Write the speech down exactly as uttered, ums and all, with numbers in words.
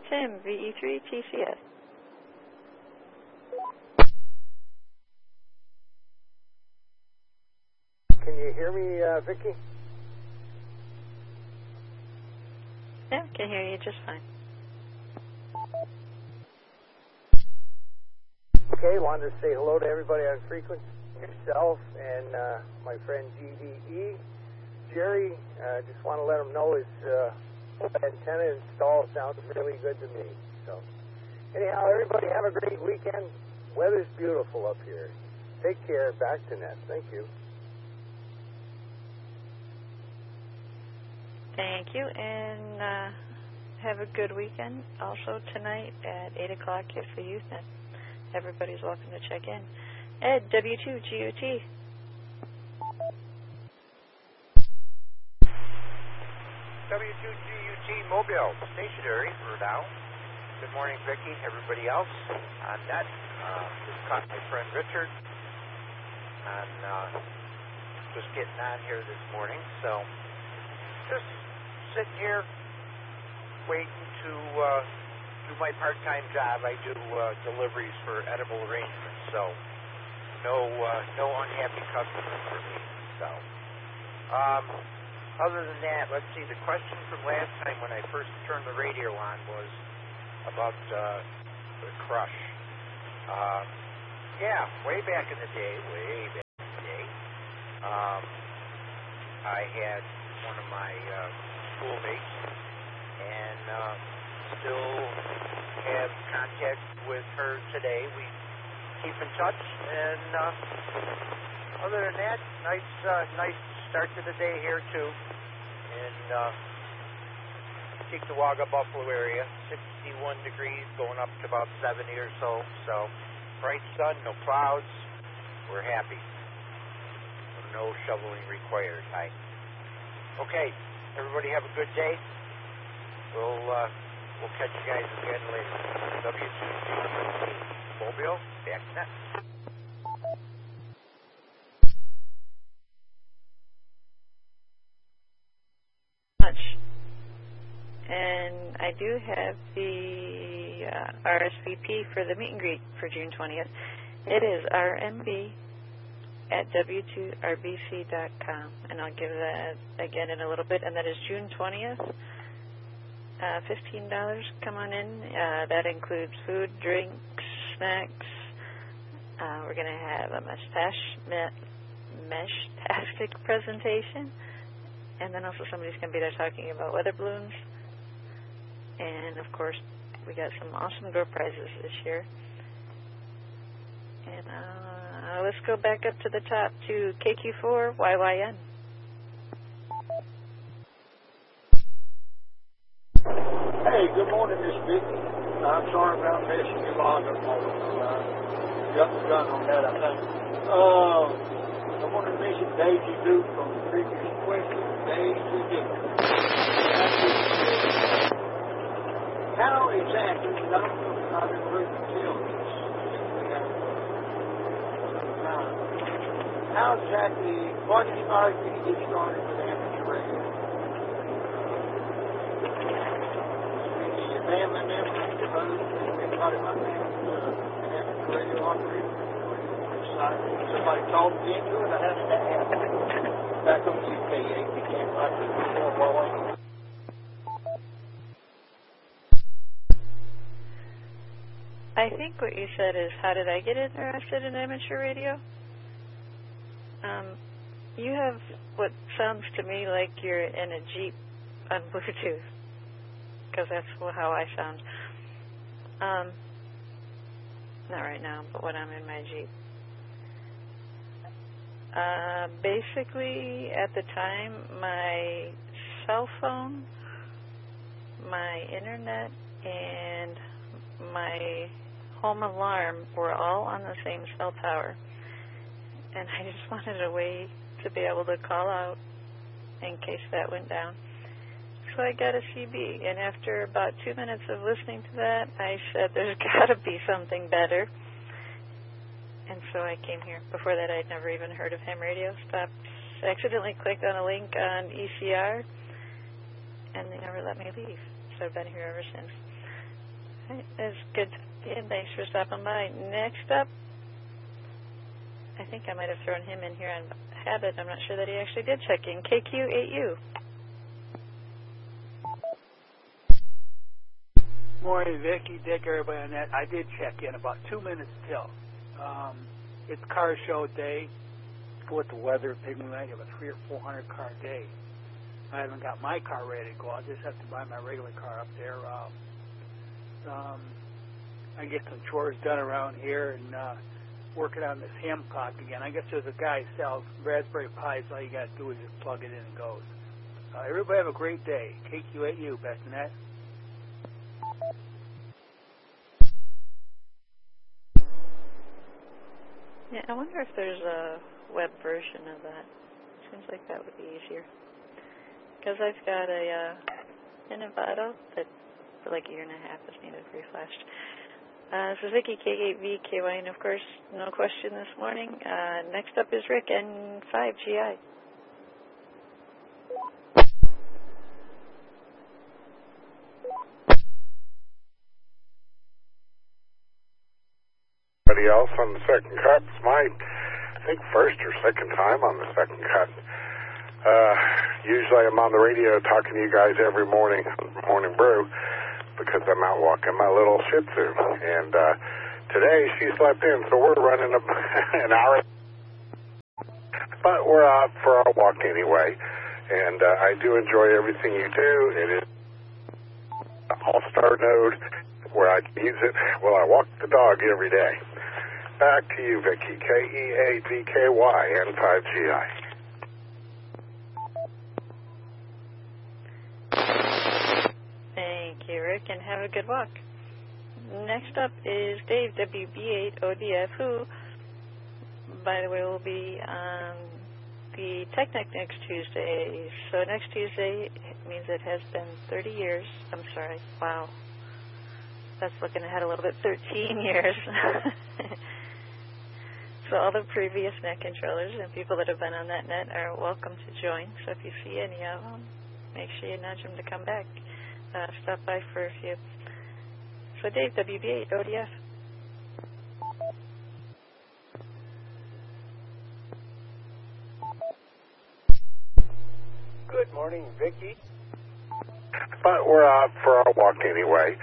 Tim, V E three T C S. Can you hear me, uh, Vicki? Yeah, can hear you just fine. Okay, wanted to say hello to everybody on frequency, yourself, and uh, my friend G D E. Jerry, uh, just want to let him know his uh, antenna install sounds really good to me. So, anyhow, everybody have a great weekend. Weather's beautiful up here. Take care. Back to Ness. Thank you. Thank you, and uh, have a good weekend. Also tonight at eight o'clock, it's the Youth Net. Everybody's welcome to check in. Ed, W two G U T. W two G U T Mobile, stationary for now. Good morning, Vicki, everybody else on net. Uh, just caught my friend Richard, and uh, just getting on here this morning. So, just sitting here waiting to uh, do my part-time job. I do uh, deliveries for edible arrangements, so no, uh, no unhappy customers for me. So. Um, Other than that, let's see, the question from last time when I first turned the radio on was about uh, the crush. Uh, yeah, way back in the day, way back in the day, um, I had one of my uh, schoolmates, and uh, still have contact with her today. We keep in touch, and uh, other than that, nice, uh, nice start to the day here, too. In uh, Cheektowaga, Buffalo area, sixty-one degrees, going up to about seventy or so. So, bright sun, no clouds. We're happy. No shoveling required. Hi. Okay, everybody have a good day. We'll uh, we'll catch you guys again later. W two G U T Mobile, back next. Much. And I do have the uh, R S V P for the meet and greet for June twentieth. It is R M B at W two R B C dot com, and I'll give that again in a little bit, and that is June twentieth, uh, fifteen dollars. Come on in. Uh, that includes food, drinks, snacks. Uh, we're going to have a mustache, me- mesh-tastic presentation. And then also somebody's going to be there talking about weather balloons. And, of course, we got some awesome door prizes this year. And uh, let's go back up to the top to K Q four Y Y N. Hey, good morning, Miss Vicki. I'm sorry about messing you log up all the time. Got the gun on that, I think. Uh, I wanted to mention Daisy Duke from the previous question. Daisy Duke. How exactly, not I've been reading children's, how exactly, what advice do you get started with amateur radio? Any family members, suppose, anybody like that, an amateur radio operator? Somebody called me into it, I had to ask. Back on U K eight, we can't like it before blowing. I think what you said is, how did I get interested in amateur radio? Um, you have what sounds to me like you're in a Jeep on Bluetooth, because that's how I sound. Um, not right now, but when I'm in my Jeep. Uh, basically, at the time, my cell phone, my internet, and my home alarm were all on the same cell tower. And I just wanted a way to be able to call out in case that went down. So I got a C B, and after about two minutes of listening to that, I said, there's got to be something better. And so I came here. Before that, I'd never even heard of ham radio. Stopped, accidentally clicked on a link on E C R, and they never let me leave. So I've been here ever since. Right, that's good. Yeah, thanks for stopping by. Next up, I think I might have thrown him in here on habit. I'm not sure that he actually did check in. K Q eight U. Morning, Vicki, Dick, everybody on that. I did check in about two minutes till. Um, it's car show day. With the weather, maybe we might have a three or four hundred car day. I haven't got my car ready to go. I'll just have to buy my regular car up there. Um, um, I get some chores done around here and uh, working on this ham cock again. I guess there's a guy who sells raspberry pies. All you got to do is just plug it in and goes. Uh, everybody have a great day. K Q eight U, best in that. Yeah, I wonder if there's a web version of that. Seems like that would be easier. Because I've got a uh, an Envato that for like a year and a half has needed reflashed. Uh, Suzuki K eight V K Y, and of course, no question this morning. Uh, next up is Rick, N five G I. Anybody else on the second cut? It's my, I think, first or second time on the second cut. Uh, usually I'm on the radio talking to you guys every morning, morning brew, because I'm out walking my little Shih Tzu. And uh, today she slept in, so we're running a, an hour. But we're out for our walk anyway. And uh, I do enjoy everything you do. It is an all-star node where I can use it while I walk the dog every day. Back to you, Vicki. K E A D K Y, N five G I. Thank you, Rick, and have a good walk. Next up is Dave, W B eight O D F, who, by the way, will be on the Technic next Tuesday. So next Tuesday means it has been thirty years. I'm sorry. Wow. That's looking ahead a little bit. thirteen years. So all the previous net controllers and people that have been on that net are welcome to join. So if you see any of them, make sure you nudge them to come back. Uh, stop by for a few. So Dave, W B eight O D F. Good morning, Vicki. But we're out for our walk anyway.